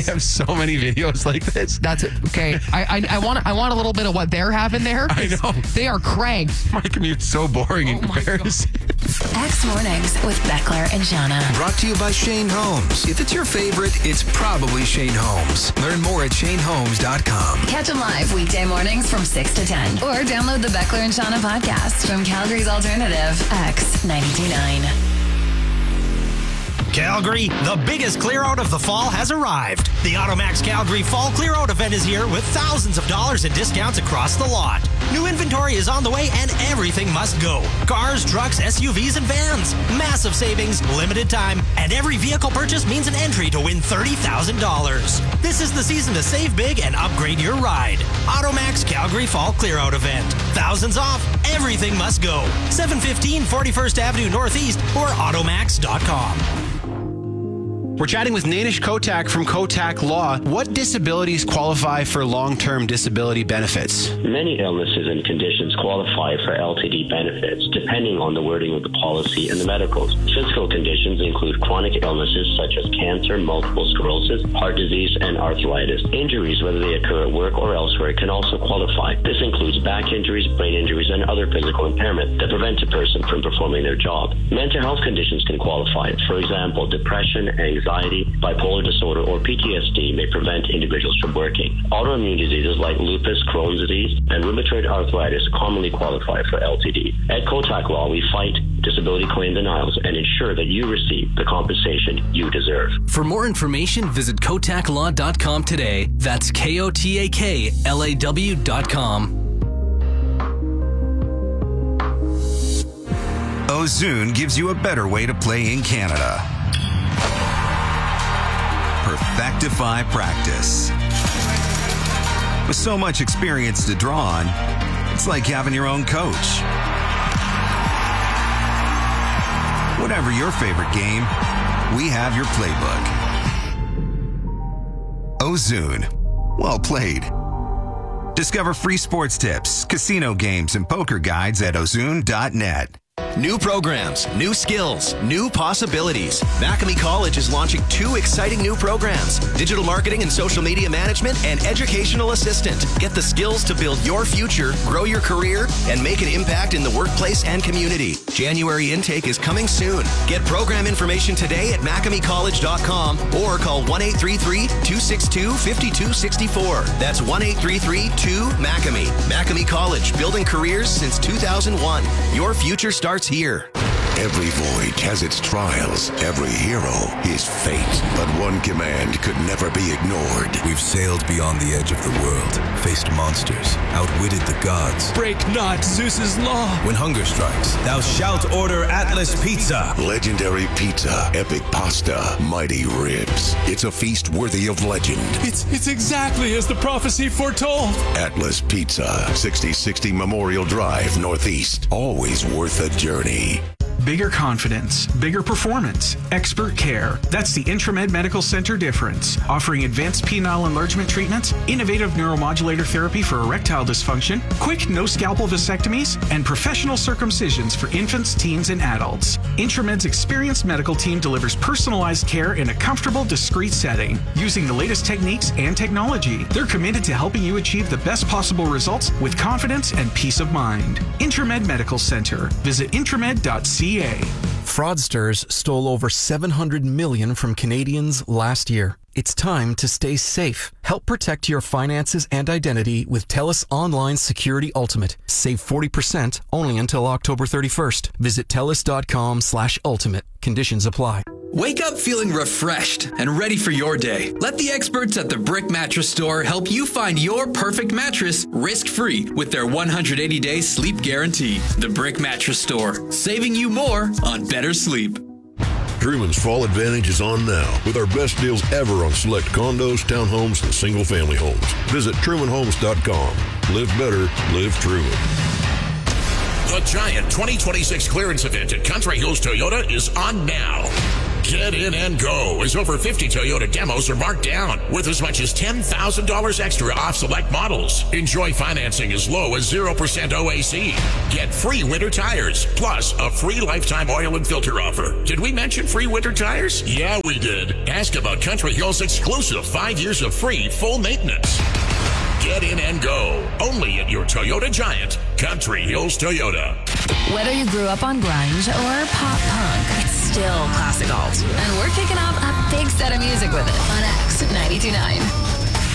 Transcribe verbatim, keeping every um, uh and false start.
They have so many videos like this. That's it. Okay. I I, I want I want a little bit of what they're having there. I know. They are cranked. My commute's so boring in Oh my comparison. X Mornings with Beckler and Jana. Brought to you by Shane Holmes. If it's your favorite, it's probably Shane Holmes. Learn more at shane holmes dot com. Catch them live weekday mornings from six to ten. Or download the Beckler and Jana podcast from Calgary's alternative, X ninety-two point nine. Calgary, the biggest clear out of the fall has arrived. The Automax Calgary Fall Clear Out event is here with thousands of dollars in discounts across the lot. New inventory is on the way and everything must go. Cars, trucks, S U Vs, and vans. Massive savings, limited time, and every vehicle purchase means an entry to win thirty thousand dollars. This is the season to save big and upgrade your ride. Automax Calgary Fall Clear Out event. Thousands off, everything must go. seven fifteen forty-first Avenue Northeast or automax dot com. We're chatting with Nainish Kotak from Kotak Law. What disabilities qualify for long-term disability benefits? Many illnesses and conditions qualify for L T D benefits, depending on the wording of the policy and the medicals. Physical conditions include chronic illnesses such as cancer, multiple sclerosis, heart disease, and arthritis. Injuries, whether they occur at work or elsewhere, can also qualify. This includes back injuries, brain injuries, and other physical impairment that prevent a person from performing their job. Mental health conditions can qualify. For example, depression, anxiety, bipolar disorder, or P T S D may prevent individuals from working. Autoimmune diseases like lupus, Crohn's disease, and rheumatoid arthritis commonly qualify for L T D. At Kotak Law, we fight disability claim denials and ensure that you receive the compensation you deserve. For more information, visit kotak law dot com today. That's K O T A K L A W dot com. Ozoon gives you a better way to play in Canada. Perfectify practice. With so much experience to draw on, it's like having your own coach. Whatever your favorite game, we have your playbook. Ozoon. Well played. Discover free sports tips, casino games, and poker guides at ozoon dot net. New programs, new skills, new possibilities. Macamee College is launching two exciting new programs: digital marketing and social media management and educational assistant. Get the skills to build your future, grow your career, and make an impact in the workplace and community. January intake is coming soon. Get program information today at macamee college dot com or call one eight three three, two six two, five two six four. That's one eight three three, two, Macamee. Macamee College, building careers since two thousand one. Your future starts here. Every voyage has its trials. Every hero his fate. But one command could never be ignored. We've sailed beyond the edge of the world, faced monsters, outwitted the gods. Break not Zeus's law. When hunger strikes, thou shalt order Atlas Pizza. Legendary pizza, epic pasta, mighty ribs. It's a feast worthy of legend. It's it's exactly as the prophecy foretold. Atlas Pizza, sixty sixty Memorial Drive, Northeast. Always worth a journey. Bigger confidence, bigger performance, expert care. That's the Intramed Medical Center difference. Offering advanced penile enlargement treatments, innovative neuromodulator therapy for erectile dysfunction, quick no-scalpel vasectomies, and professional circumcisions for infants, teens, and adults. Intramed's experienced medical team delivers personalized care in a comfortable, discreet setting. Using the latest techniques and technology, they're committed to helping you achieve the best possible results with confidence and peace of mind. Intramed Medical Center. Visit intramed dot c a. Fraudsters stole over seven hundred million dollars from Canadians last year. It's time to stay safe. Help protect your finances and identity with TELUS Online Security Ultimate. Save forty percent only until October thirty-first. Visit telus dot com slash ultimate. Conditions apply. Wake up feeling refreshed and ready for your day. Let the experts at the Brick Mattress Store help you find your perfect mattress risk-free with their one hundred eighty day sleep guarantee. The Brick Mattress Store, saving you more on better sleep. Truman's Fall Advantage is on now with our best deals ever on select condos, townhomes, and single-family homes. Visit truman homes dot com. Live better, live Truman. The giant twenty twenty-six clearance event at Country Hills Toyota is on now. Get in and go, as over fifty Toyota demos are marked down, worth as much as ten thousand dollars extra off select models. Enjoy financing as low as zero percent O A C. Get free winter tires, plus a free lifetime oil and filter offer. Did we mention free winter tires? Yeah, we did. Ask about Country Hill's exclusive five years of free full maintenance. Get in and go, only at your Toyota Giant, Country Hills Toyota. Whether you grew up on grunge or pop punk, it's still classic alt. And we're kicking off a big set of music with it on X ninety-two point nine.